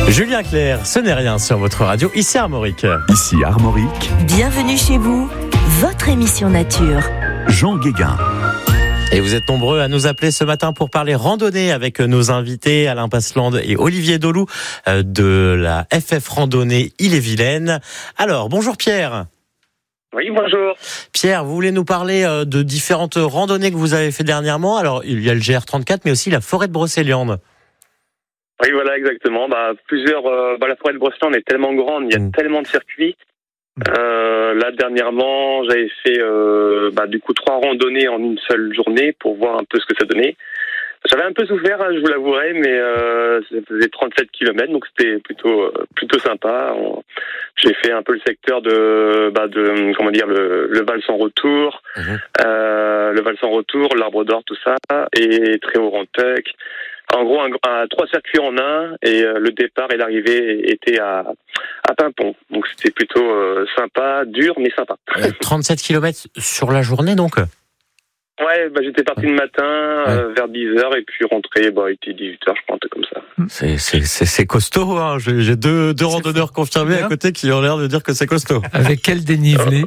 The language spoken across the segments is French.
Julien Clerc, ce n'est rien sur votre radio, ici Armorique. Ici Armorique, Bienvenue chez vous, votre émission nature. Jean Guéguin. Et vous êtes nombreux à nous appeler ce matin pour parler randonnée avec nos invités Alain Passeland et Olivier Dolou de la FF Randonnée Ille-et-Vilaine. Alors, bonjour Pierre. Oui, bonjour. Pierre, vous voulez nous parler de différentes randonnées que vous avez fait dernièrement. Alors, il y a le GR34, mais aussi la forêt de Brocéliande. Oui, voilà, exactement. La forêt de Brocéliande est tellement grande, il y a tellement de circuits. Là, dernièrement, j'avais fait 3 randonnées en une seule journée pour voir un peu ce que ça donnait. J'avais un peu souffert, je vous l'avouerai, mais ça faisait 37 km, donc c'était plutôt sympa. J'ai fait un peu le secteur le Val sans retour, le Val sans retour, l'Arbre d'Or, tout ça, et Tréhaut-Rantec. En gros, 3 circuits en un, et le départ et l'arrivée étaient à Pimpon. Donc c'était plutôt sympa, dur, mais sympa. 37 km sur la journée, donc? Ouais, j'étais parti le matin vers 10h, et puis rentré, il était 18h, je crois, un truc comme ça. C'est costaud, hein. J'ai deux randonneurs confirmés à côté qui ont l'air de dire que c'est costaud. Avec quel dénivelé?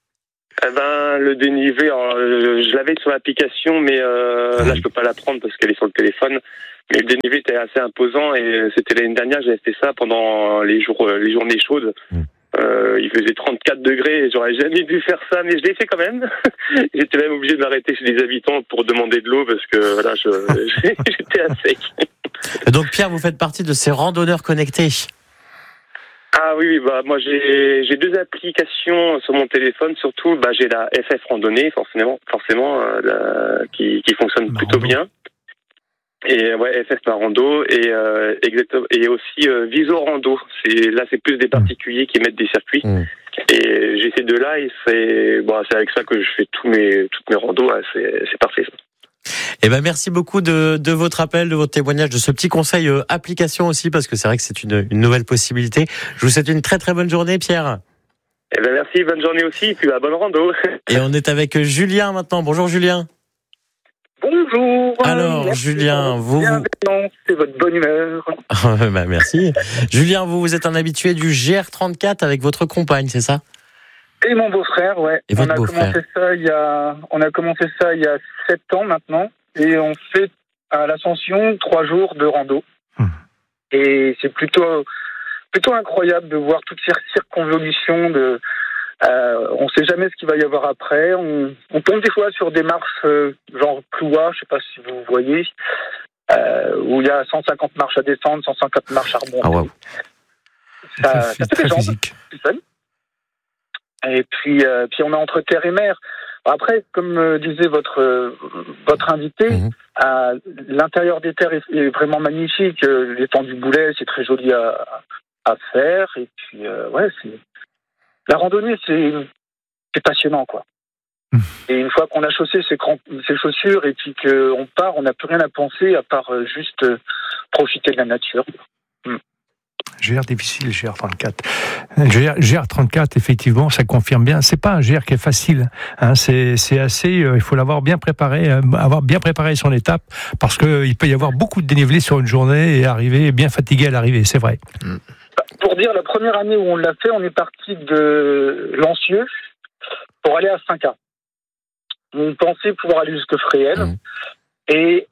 Le dénivelé, je l'avais sur l'application, mais là je peux pas la prendre parce qu'elle est sur le téléphone. Mais le dénivelé était assez imposant, et c'était l'année dernière, j'avais fait ça pendant les journées chaudes. Il faisait 34 degrés, et j'aurais jamais dû faire ça, mais je l'ai fait quand même. J'étais même obligé de m'arrêter chez des habitants pour demander de l'eau parce que là, j'étais à sec. Donc Pierre, vous faites partie de ces randonneurs connectés? Ah oui, moi j'ai 2 applications sur mon téléphone, surtout j'ai la FF Randonnée, forcément qui fonctionne plutôt bien. Et FF par rando, et aussi Viso Rando. C'est plus des particuliers qui mettent des circuits. Et j'ai ces 2-là, et c'est avec ça que je fais toutes mes randos. C'est parfait ça. Eh ben merci beaucoup de votre appel, de votre témoignage, de ce petit conseil application aussi, parce que c'est vrai que c'est une nouvelle possibilité. Je vous souhaite une très très bonne journée, Pierre. Eh ben merci, bonne journée aussi, et puis bonne rando. Et on est avec Julien maintenant. Bonjour Julien. Bonjour. Alors merci Julien, vous... c'est votre bonne humeur. Merci. Julien, vous êtes un habitué du GR34 avec votre compagne, c'est ça? Et mon beau-frère, ouais. Et votre beau-frère. On a commencé ça il y a 7 ans maintenant, et on fait à l'Ascension 3 jours de rando. Et c'est plutôt incroyable de voir toutes ces circonvolutions on sait jamais ce qu'il va y avoir après. On tombe des fois sur des marches genre Ploua, je sais pas si vous voyez, où il y a 150 marches à descendre, 150 marches à remonter. Ah wow. Ça fait très des jambes, physique. c'est fun. Et puis on est entre terre et mer. Après, comme disait votre invité, l'intérieur des terres est vraiment magnifique. L'étang du Boulet, c'est très joli à faire. Et puis la randonnée, c'est passionnant, quoi. Et une fois qu'on a chaussé ses chaussures et puis qu'on part, on n'a plus rien à penser à part juste profiter de la nature. GR difficile, GR34. GR34, effectivement, ça confirme bien. C'est pas un GR qui est facile. C'est assez. Il faut l'avoir bien préparé, avoir bien préparé son étape, parce que il peut y avoir beaucoup de dénivelé sur une journée et arriver bien fatigué à l'arrivée. C'est vrai. Pour dire, la première année où on l'a fait, on est parti de Lancieux pour aller à 5A. On pensait pouvoir aller jusque Fréhel. Et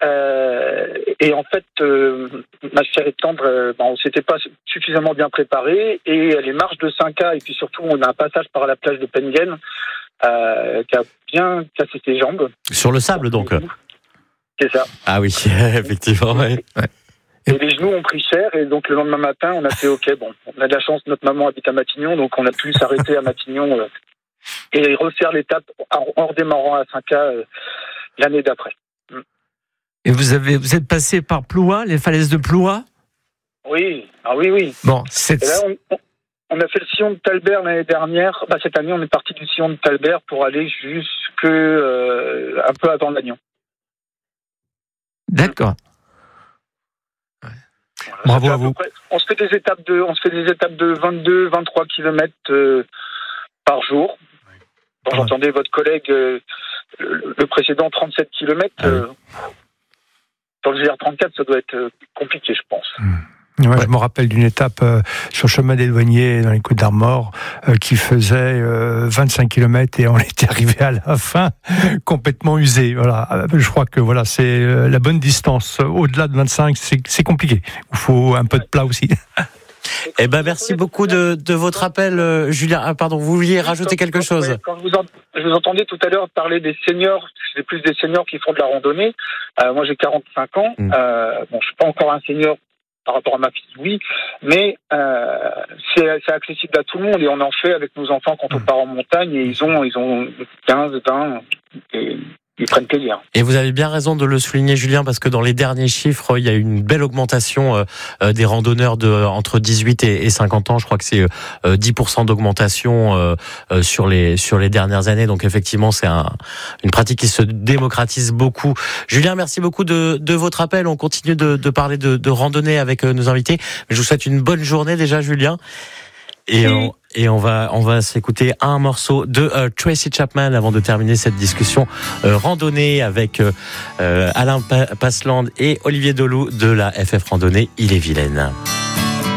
en fait, ma chère et tendre, on s'était pas suffisamment bien préparé, et les marches de 5A, et puis surtout, on a un passage par la plage de Pengen qui a bien cassé ses jambes. Sur le sable, donc. C'est ça. Ah oui, effectivement, ouais. Et les genoux ont pris cher, et donc le lendemain matin, on a fait OK, on a de la chance, notre maman habite à Matignon, donc on a pu s'arrêter à Matignon et refaire l'étape en redémarrant à 5A l'année d'après. Et vous êtes passé par Ploua, les falaises de Ploua? Oui, oui. Bon, et là, on a fait le sillon de Talbert l'année dernière. Cette année, on est parti du sillon de Talbert pour aller jusque un peu avant Lannion. D'accord. Voilà, bravo à vous. On se fait des étapes de 22, 23 km par jour. Quand j'entendais votre collègue, le précédent 37 km, dans le GR34, ça doit être compliqué, je pense. Ouais. Je me rappelle d'une étape sur le chemin des douaniers dans les Côtes d'Armor qui faisait 25 km et on était arrivé à la fin complètement usé. Voilà, je crois que voilà, c'est la bonne distance. Au-delà de 25, c'est compliqué. Il faut un peu de plat aussi. Eh ben, merci beaucoup de votre appel, Julien. Ah, pardon, vous vouliez rajouter quelque chose? Quand je vous entendais tout à l'heure parler des seniors, c'est plus des seniors qui font de la randonnée. Moi, j'ai 45 ans. Bon, je suis pas encore un senior par rapport à ma fille, oui, mais c'est accessible à tout le monde et on en fait avec nos enfants quand on part en montagne et ils ont 15, 20 et ils prennent plaisir. Et vous avez bien raison de le souligner, Julien, parce que dans les derniers chiffres, il y a une belle augmentation des randonneurs entre 18 et 50 ans. Je crois que c'est 10% d'augmentation sur les dernières années. Donc effectivement, c'est une pratique qui se démocratise beaucoup. Julien, merci beaucoup de votre appel. On continue de parler de randonnée avec nos invités. Je vous souhaite une bonne journée déjà, Julien. Et on va s'écouter un morceau de Tracy Chapman avant de terminer cette discussion randonnée avec Alain Passeland et Olivier Dolou de la FF Randonnée Ille-et-Vilaine.